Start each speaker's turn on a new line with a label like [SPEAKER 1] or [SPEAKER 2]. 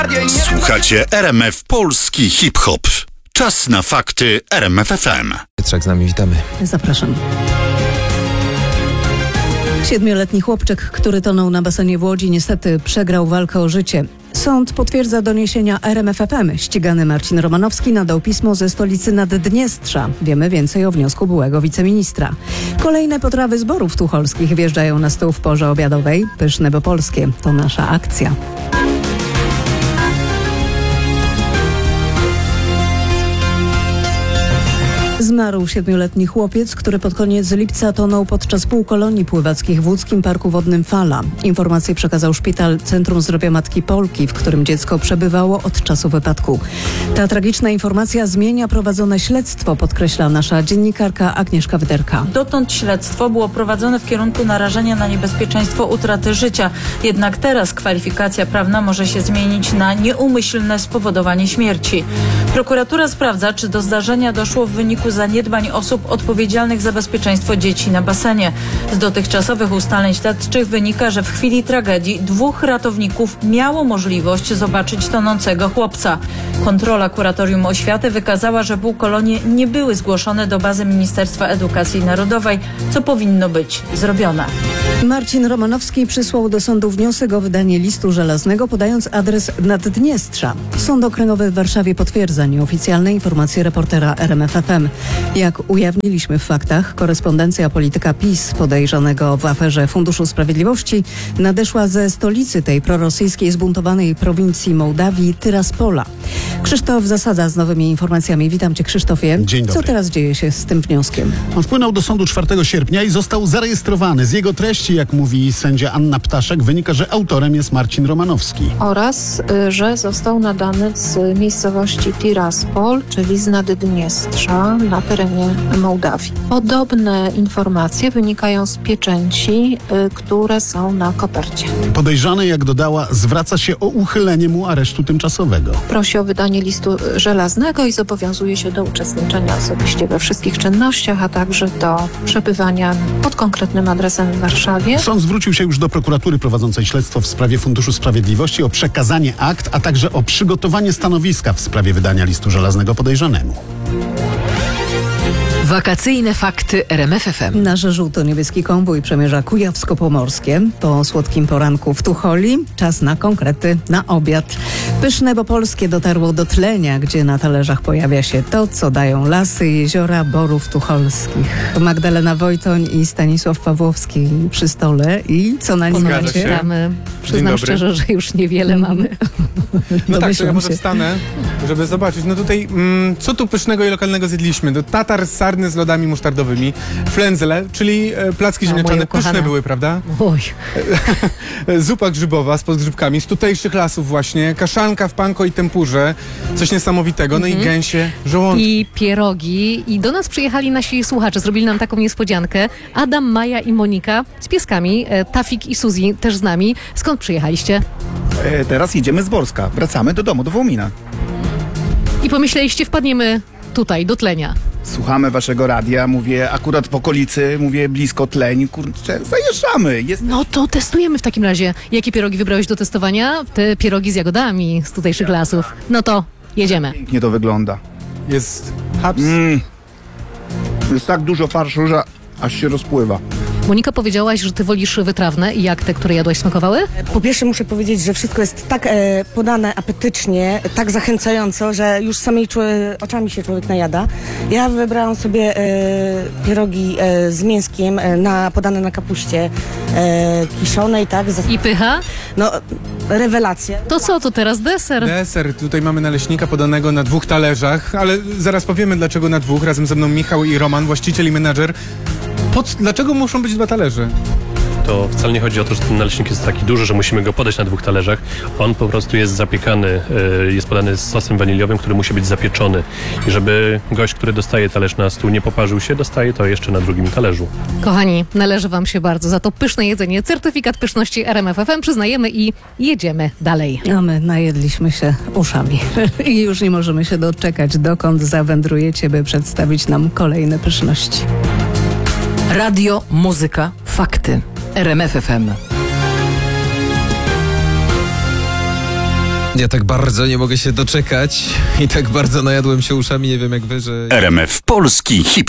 [SPEAKER 1] Słuchacie RMF Polski Hip-Hop. Czas na fakty RMF FM.
[SPEAKER 2] Pietrzak z nami, witamy.
[SPEAKER 3] Zapraszam. 7-letni chłopczyk, który tonął na basenie w Łodzi, niestety przegrał walkę o życie. Sąd potwierdza doniesienia RMF FM. Ścigany Marcin Romanowski nadał pismo ze stolicy Naddniestrza. Wiemy więcej o wniosku byłego wiceministra. Kolejne potrawy z Borów Tucholskich wjeżdżają na stół w porze obiadowej. Pyszne, bo polskie. To nasza akcja. Zmarł 7-letni chłopiec, który pod koniec lipca tonął podczas półkolonii pływackich w łódzkim parku wodnym Fala. Informację przekazał szpital Centrum Zdrowia Matki Polki, w którym dziecko przebywało od czasu wypadku. Ta tragiczna informacja zmienia prowadzone śledztwo, podkreśla nasza dziennikarka Agnieszka Wyderka.
[SPEAKER 4] Dotąd śledztwo było prowadzone w kierunku narażenia na niebezpieczeństwo utraty życia. Jednak teraz kwalifikacja prawna może się zmienić na nieumyślne spowodowanie śmierci. Prokuratura sprawdza, czy do zdarzenia doszło w wyniku zaniedbań osób odpowiedzialnych za bezpieczeństwo dzieci na basenie. Z dotychczasowych ustaleń śledczych wynika, że w chwili tragedii 2 ratowników miało możliwość zobaczyć tonącego chłopca. Kontrola Kuratorium Oświaty wykazała, że półkolonie nie były zgłoszone do bazy Ministerstwa Edukacji Narodowej, co powinno być zrobione.
[SPEAKER 3] Marcin Romanowski przysłał do sądu wniosek o wydanie listu żelaznego, podając adres Naddniestrza. Sąd Okręgowy w Warszawie potwierdza nieoficjalne informacje reportera RMF FM. Jak ujawniliśmy w faktach, korespondencja polityka PiS podejrzanego w aferze Funduszu Sprawiedliwości nadeszła ze stolicy tej prorosyjskiej zbuntowanej prowincji Mołdawii, Tyraspola. Krzysztof Zasada z nowymi informacjami. Witam Cię, Krzysztofie.
[SPEAKER 5] Dzień dobry.
[SPEAKER 3] Co teraz dzieje się z tym wnioskiem?
[SPEAKER 5] On wpłynął do sądu 4 sierpnia i został zarejestrowany. Z jego treści, jak mówi sędzia Anna Ptaszek, wynika, że autorem jest Marcin Romanowski.
[SPEAKER 6] Oraz, że został nadany z miejscowości Tiraspol, czyli z Naddniestrza na terenie Mołdawii. Podobne informacje wynikają z pieczęci, które są na kopercie.
[SPEAKER 5] Podejrzany, jak dodała, zwraca się o uchylenie mu aresztu tymczasowego.
[SPEAKER 6] Prosi o wydanie listu żelaznego i zobowiązuje się do uczestniczenia osobiście we wszystkich czynnościach, a także do przebywania pod konkretnym adresem w Warszawie.
[SPEAKER 5] Sąd zwrócił się już do prokuratury prowadzącej śledztwo w sprawie Funduszu Sprawiedliwości o przekazanie akt, a także o przygotowanie stanowiska w sprawie wydania listu żelaznego podejrzanemu.
[SPEAKER 7] Wakacyjne fakty RMF FM.
[SPEAKER 3] Nasz żółto-niebieski konwój przemierza Kujawsko-Pomorskie. Po słodkim poranku w Tucholi czas na konkrety, na obiad. Pyszne, bo polskie dotarło do Tlenia, gdzie na talerzach pojawia się to, co dają lasy, jeziora Borów Tucholskich. Magdalena Wojtoń i Stanisław Pawłowski przy stole. I co na nim macie?
[SPEAKER 8] Przyznam szczerze,
[SPEAKER 3] że już niewiele mamy.
[SPEAKER 8] No tak, to ja może wstanę, żeby zobaczyć. No tutaj, co tu pysznego i lokalnego zjedliśmy? No, tatar sarny z lodami musztardowymi, flędzle, czyli placki ziemniaczane, pyszne były, prawda?
[SPEAKER 3] Oj.
[SPEAKER 8] Zupa grzybowa z podgrzybkami, z tutejszych lasów właśnie, kaszanka w panko i tempurze, coś niesamowitego, no i gęsie żołądki.
[SPEAKER 9] I pierogi. I do nas przyjechali nasi słuchacze, zrobili nam taką niespodziankę. Adam, Maja i Monika z pieskami, Tafik i Suzy też z nami. Skąd przyjechaliście?
[SPEAKER 10] Teraz jedziemy z Borska. Wracamy do domu, do Wołomina.
[SPEAKER 9] I pomyśleliście, wpadniemy tutaj, do Tlenia.
[SPEAKER 10] Słuchamy waszego radia, mówię akurat w okolicy, mówię blisko Tleń, kurczę, zajeżdżamy.
[SPEAKER 9] No to testujemy w takim razie. Jakie pierogi wybrałeś do testowania? Te pierogi z jagodami z tutejszych lasów. No to jedziemy.
[SPEAKER 10] Pięknie to wygląda.
[SPEAKER 8] Jest haps.
[SPEAKER 10] Jest tak dużo farszu, że aż się rozpływa.
[SPEAKER 9] Monika, powiedziałaś, że ty wolisz wytrawne i jak te, które jadłaś, smakowały?
[SPEAKER 11] Po pierwsze muszę powiedzieć, że wszystko jest tak podane apetycznie, tak zachęcająco, że już samej oczami się człowiek najada. Ja wybrałam sobie pierogi z mięskiem podane na kapuście kiszonej, tak?
[SPEAKER 9] I pycha?
[SPEAKER 11] No, rewelacja.
[SPEAKER 9] To co, to teraz deser?
[SPEAKER 8] Deser. Tutaj mamy naleśnika podanego na 2 talerzach, ale zaraz powiemy dlaczego na 2. Razem ze mną Michał i Roman, właściciel i menadżer. Dlaczego muszą być 2 talerze?
[SPEAKER 12] To wcale nie chodzi o to, że ten naleśnik jest taki duży, że musimy go podać na 2 talerzach. On po prostu jest zapiekany, jest podany z sosem waniliowym, który musi być zapieczony. I żeby gość, który dostaje talerz na stół, nie poparzył się, dostaje to jeszcze na drugim talerzu.
[SPEAKER 9] Kochani, należy wam się bardzo za to pyszne jedzenie. Certyfikat pyszności RMF FM przyznajemy i jedziemy dalej.
[SPEAKER 3] A my najedliśmy się uszami i już nie możemy się doczekać, dokąd zawędrujecie, by przedstawić nam kolejne pyszności.
[SPEAKER 7] Radio, muzyka, fakty. RMF FM.
[SPEAKER 2] Ja tak bardzo nie mogę się doczekać i tak bardzo najadłem się uszami, nie wiem jak wy, że...
[SPEAKER 1] RMF Polski Hip